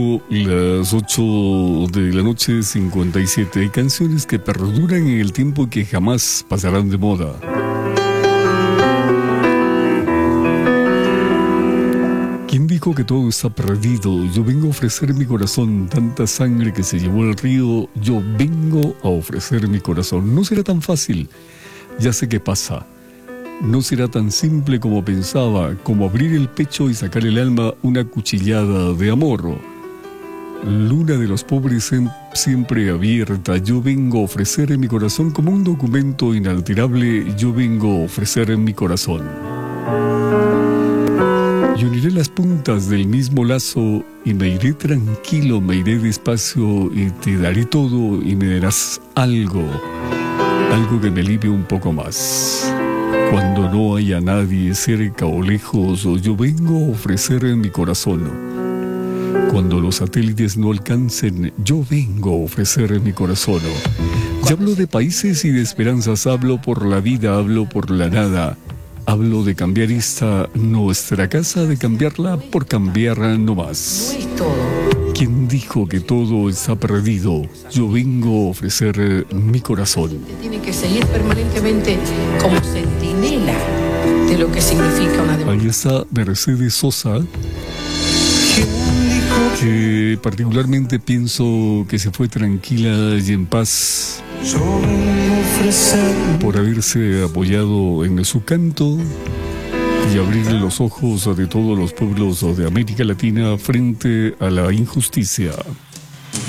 Las 8 de la noche, 57 canciones que perduran en el tiempo y que jamás pasarán de moda. ¿Quién dijo que todo está perdido? Yo vengo a ofrecer mi corazón, tanta sangre que se llevó el río. Yo vengo a ofrecer mi corazón. No será tan fácil, ya sé qué pasa. No será tan simple como pensaba, como abrir el pecho y sacar el alma una cuchillada de amor. Luna de los pobres siempre abierta, yo vengo a ofrecer mi corazón como un documento inalterable, yo vengo a ofrecer mi corazón. Y uniré las puntas del mismo lazo y me iré tranquilo, me iré despacio y te daré todo y me darás algo que me alivie un poco más. Cuando no haya nadie cerca o lejos, yo vengo a ofrecer mi corazón. Cuando los satélites no alcancen, yo vengo a ofrecer mi corazón. Ya hablo de países y de esperanzas, hablo por la vida, hablo por la nada. Hablo de cambiar esta nuestra casa, de cambiarla por cambiar no más. ¿Quién dijo que todo está perdido? Yo vengo a ofrecer mi corazón. Tiene que seguir permanentemente como centinela de lo que significa una democracia. Ahí está Mercedes Sosa, que particularmente pienso que se fue tranquila y en paz por haberse apoyado en su canto y abrirle los ojos de todos los pueblos de América Latina frente a la injusticia.